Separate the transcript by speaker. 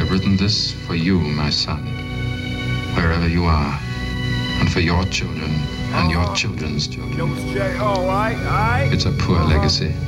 Speaker 1: I've written this for you, my son, wherever you are, and for your children and your children's children. It's a poor legacy.